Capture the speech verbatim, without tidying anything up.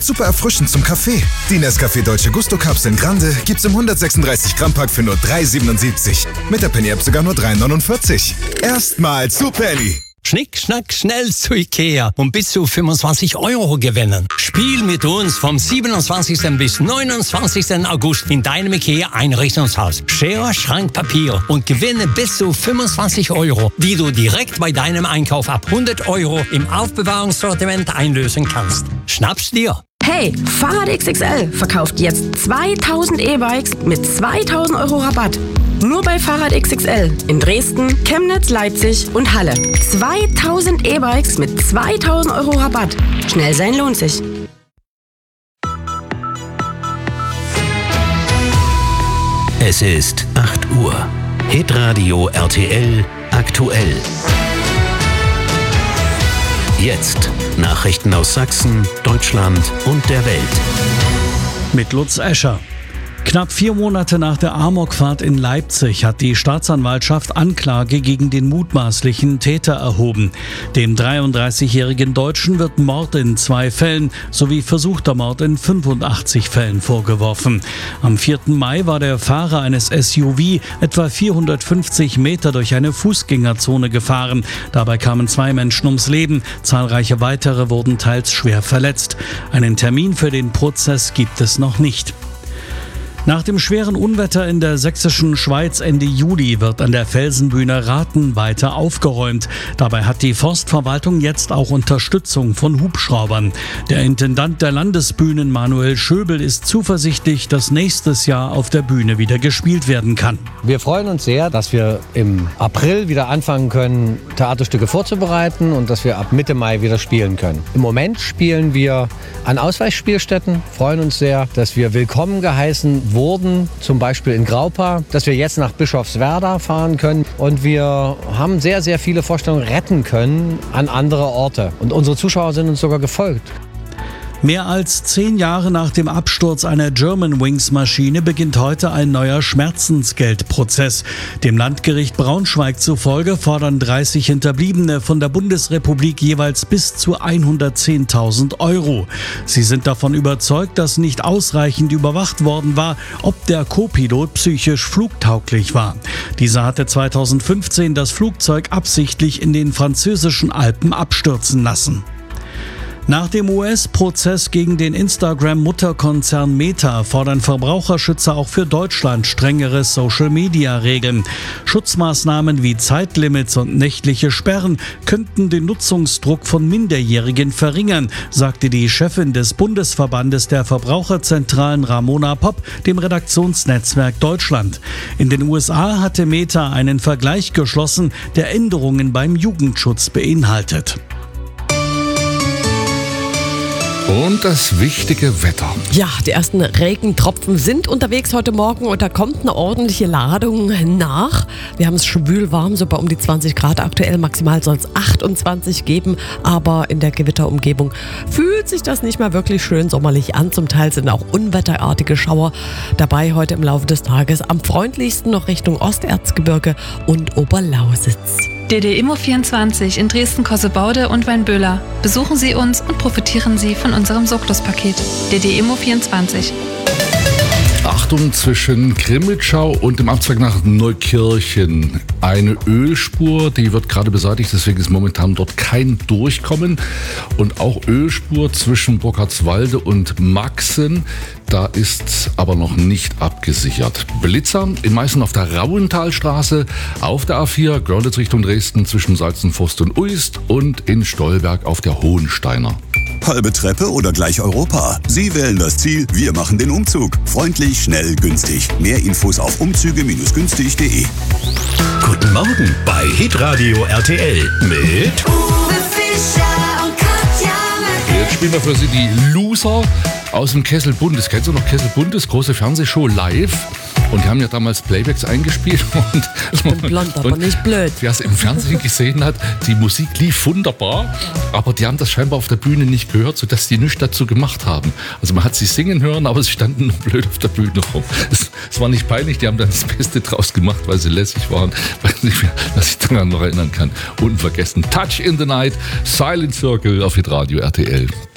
Super erfrischend zum Kaffee. Die Nescafé Dolce Gusto Cups in Grande gibt's im hundertsechsunddreißig Gramm Pack für nur drei siebenundsiebzig. Mit der Penny App sogar nur drei neunundvierzig. Erstmal zu Penny. Schnick, schnack, schnell zu Ikea und bis zu fünfundzwanzig Euro gewinnen. Spiel mit uns vom siebenundzwanzigsten bis neunundzwanzigsten August in deinem Ikea-Einrichtungshaus. Schere, Schrank, Papier und gewinne bis zu fünfundzwanzig Euro, die du direkt bei deinem Einkauf ab hundert Euro im Aufbewahrungssortiment einlösen kannst. Schnapp's dir! Hey, Fahrrad X X L verkauft jetzt zweitausend E-Bikes mit zweitausend Euro Rabatt. Nur bei Fahrrad X X L in Dresden, Chemnitz, Leipzig und Halle. zweitausend E-Bikes mit zweitausend Euro Rabatt. Schnell sein lohnt sich. Es ist acht Uhr. Hitradio R T L aktuell. Jetzt Nachrichten aus Sachsen, Deutschland und der Welt. Mit Lutz Escher. Knapp vier Monate nach der Amokfahrt in Leipzig hat die Staatsanwaltschaft Anklage gegen den mutmaßlichen Täter erhoben. Dem dreiunddreißigjährigen Deutschen wird Mord in zwei Fällen sowie versuchter Mord in fünfundachtzig Fällen vorgeworfen. Am vierten Mai war der Fahrer eines S U V etwa vierhundertfünfzig Meter durch eine Fußgängerzone gefahren. Dabei kamen zwei Menschen ums Leben. Zahlreiche weitere wurden teils schwer verletzt. Einen Termin für den Prozess gibt es noch nicht. Nach dem schweren Unwetter in der sächsischen Schweiz Ende Juli wird an der Felsenbühne Rathen weiter aufgeräumt. Dabei hat die Forstverwaltung jetzt auch Unterstützung von Hubschraubern. Der Intendant der Landesbühnen Manuel Schöbel ist zuversichtlich, dass nächstes Jahr auf der Bühne wieder gespielt werden kann. Wir freuen uns sehr, dass wir im April wieder anfangen können, Theaterstücke vorzubereiten und dass wir ab Mitte Mai wieder spielen können. Im Moment spielen wir an Ausweichspielstätten, freuen uns sehr, dass wir willkommen geheißen wurden, zum Beispiel in Graupa, dass wir jetzt nach Bischofswerda fahren können und wir haben sehr, sehr viele Vorstellungen retten können an andere Orte und unsere Zuschauer sind uns sogar gefolgt. Mehr als zehn Jahre nach dem Absturz einer Germanwings-Maschine beginnt heute ein neuer Schmerzensgeldprozess. Dem Landgericht Braunschweig zufolge fordern dreißig Hinterbliebene von der Bundesrepublik jeweils bis zu hundertzehntausend Euro. Sie sind davon überzeugt, dass nicht ausreichend überwacht worden war, ob der Co-Pilot psychisch flugtauglich war. Dieser hatte zweitausendfünfzehn das Flugzeug absichtlich in den französischen Alpen abstürzen lassen. Nach dem U S-Prozess gegen den Instagram-Mutterkonzern Meta fordern Verbraucherschützer auch für Deutschland strengere Social-Media-Regeln. Schutzmaßnahmen wie Zeitlimits und nächtliche Sperren könnten den Nutzungsdruck von Minderjährigen verringern, sagte die Chefin des Bundesverbandes der Verbraucherzentralen Ramona Popp dem Redaktionsnetzwerk Deutschland. In den U S A hatte Meta einen Vergleich geschlossen, der Änderungen beim Jugendschutz beinhaltet. Und das wichtige Wetter. Ja, die ersten Regentropfen sind unterwegs heute Morgen und da kommt eine ordentliche Ladung nach. Wir haben es schwül warm, so bei um die zwanzig Grad aktuell. Maximal soll es achtundzwanzig geben, aber in der Gewitterumgebung fühlt sich das nicht mal wirklich schön sommerlich an. Zum Teil sind auch unwetterartige Schauer dabei heute im Laufe des Tages. Am freundlichsten noch Richtung Osterzgebirge und Oberlausitz. D D Immo vierundzwanzig in Dresden-Kossebaude und Weinböhler. Besuchen Sie uns und profitieren Sie von unserem Soklos-Paket. D D Immo vierundzwanzig. Achtung, zwischen Grimmitschau und dem Abzweig nach Neukirchen. Eine Ölspur, die wird gerade beseitigt, deswegen ist momentan dort kein Durchkommen. Und auch Ölspur zwischen Burkhardswalde und Maxen, da ist aber noch nicht abgesichert. Blitzer in Meißen auf der Rauentalstraße, auf der A vier, Görlitz Richtung Dresden zwischen Salzenforst und Uist und in Stolberg auf der Hohensteiner. Halbe Treppe oder gleich Europa? Sie wählen das Ziel, wir machen den Umzug. Freundlich, schnell, günstig. Mehr Infos auf umzüge günstig punkt de. Guten Morgen bei Hitradio R T L mit Uwe Fischer und Katja Merkel. Jetzt spielen wir für Sie die Loser aus dem Kessel Bundes. Kennst du noch Kessel Bundes? Große Fernsehshow live. Und die haben ja damals Playbacks eingespielt. Und, ich bin blond, aber nicht blöd. Wer es im Fernsehen gesehen hat, die Musik lief wunderbar, aber die haben das scheinbar auf der Bühne nicht gehört, sodass die nichts dazu gemacht haben. Also man hat sie singen hören, aber sie standen nur blöd auf der Bühne rum. Es, es war nicht peinlich, die haben dann das Beste draus gemacht, weil sie lässig waren. Ich weiß nicht mehr, was ich daran noch erinnern kann. Unvergessen. Touch in the Night, Silent Circle auf Hitradio R T L.